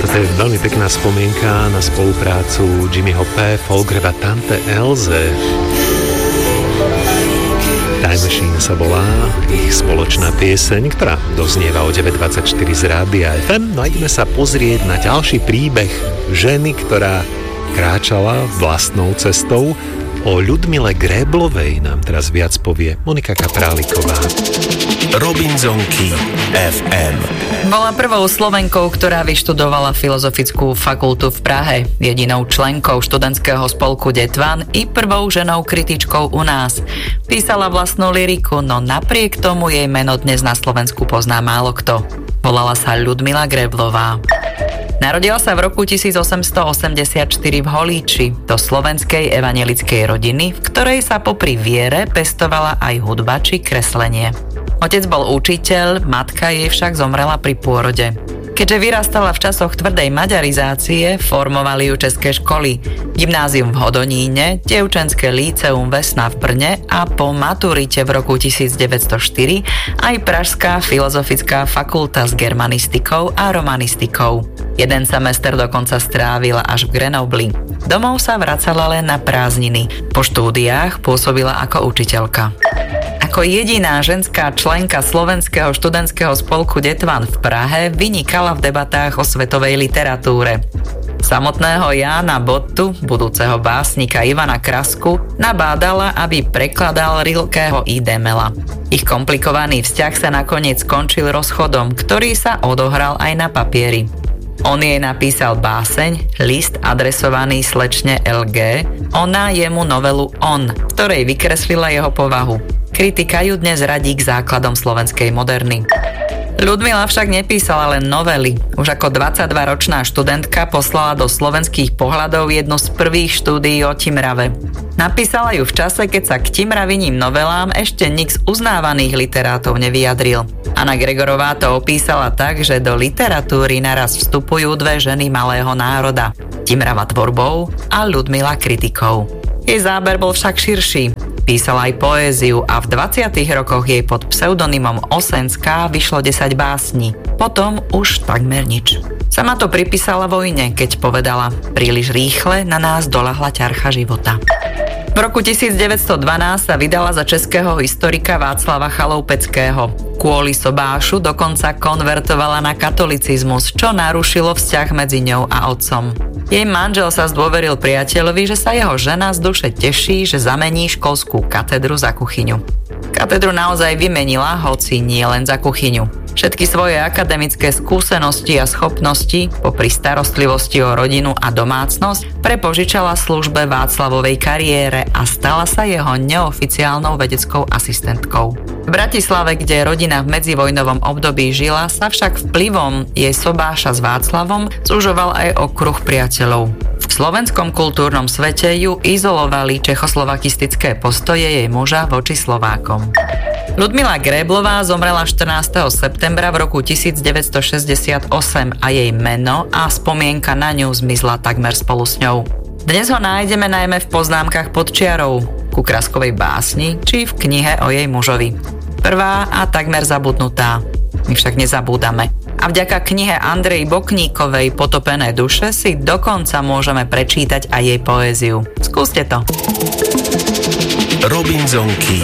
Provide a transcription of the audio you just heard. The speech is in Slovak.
To je veľmi pekná spomienka na spoluprácu Jimmyho P. Folgreva Tante Elze. Time Machine sa volá ich spoločná pieseň, ktorá doznieva o 9.24 z Rádia FM. No a ideme sa pozrieť na ďalší príbeh ženy, ktorá kráčala vlastnou cestou. O Ľudmile Gréblovej nám teraz viac povie Monika Kapráliková. Robinzonky FM. Bola prvou Slovenkou, ktorá vyštudovala Filozofickú fakultu v Prahe, jedinou členkou študentského spolku Detvan i prvou ženou kritičkou u nás. Písala vlastnú lyriku, no napriek tomu jej meno dnes na Slovensku pozná málo kto. Volala sa Ľudmila Gréblová. Narodila sa v roku 1884 v Holíči do slovenskej evanjelickej rodiny, v ktorej sa popri viere pestovala aj hudba či kreslenie. Otec bol učiteľ, matka jej však zomrela pri pôrode. Keďže vyrastala v časoch tvrdej maďarizácie, formovali ju české školy, gymnázium v Hodoníne, dievčenské líceum Vesna v Brne a po maturite v roku 1904 aj Pražská filozofická fakulta s germanistikou a romanistikou. Jeden semester dokonca strávila až v Grenobli. Domov sa vracala len na prázdniny. Po štúdiách pôsobila ako učiteľka. Ako jediná ženská členka Slovenského študentského spolku Detvan v Prahe vynikala v debatách o svetovej literatúre. Samotného Jána Bottu, budúceho básnika Ivana Krasku, nabádala, aby prekladal Rilkeho i Demela. Ich komplikovaný vzťah sa nakoniec skončil rozchodom, ktorý sa odohral aj na papieri. On jej napísal báseň, list adresovaný slečne LG, ona jemu novelu On, v ktorej vykreslila jeho povahu. Kritika ju dnes radí k základom slovenskej moderny. Ľudmila však nepísala len novely. Už ako 22-ročná študentka poslala do Slovenských pohľadov jednu z prvých štúdií o Timrave. Napísala ju v čase, keď sa k Timraviním novelám ešte nik z uznávaných literátov nevyjadril. Anna Gregorová to opísala tak, že do literatúry naraz vstupujú dve ženy malého národa. Timrava tvorbou a Ľudmila kritikou. Jej záber bol však širší. Písala aj poéziu a v 20. rokoch jej pod pseudonymom Osenská vyšlo 10 básní. Potom už takmer nič. Sama to pripísala vojne, keď povedala: príliš rýchle na nás doľahla ťarcha života. V roku 1912 sa vydala za českého historika Václava Chaloupeckého. Kvôli sobášu dokonca konvertovala na katolicizmus, čo narušilo vzťah medzi ňou a otcom. Jej manžel sa zdôveril priateľovi, že sa jeho žena z duše teší, že zamení školskú katedru za kuchyňu. Katedru naozaj vymenila, hoci nie len za kuchyňu. Všetky svoje akademické skúsenosti a schopnosti, popri starostlivosti o rodinu a domácnosť, prepožičala službe Václavovej kariére a stala sa jeho neoficiálnou vedeckou asistentkou. V Bratislave, kde rodina v medzivojnovom období žila, sa však vplyvom jej sobáša s Václavom zužoval aj okruh priateľov. V slovenskom kultúrnom svete ju izolovali čechoslovakistické postoje jej muža voči Slovákom. Ľudmila Gréblová zomrela 14. septembra v roku 1968 a jej meno a spomienka na ňu zmizla takmer spolu s ňou. Dnes ho nájdeme najmä v poznámkach pod čiarou, ku Kraskovej básni či v knihe o jej mužovi. Prvá a takmer zabudnutá. My však nezabúdame. A vďaka knihe Andrej Bokníkovej Potopené duše si dokonca môžeme prečítať aj jej poéziu. Skúste to. Robinzonky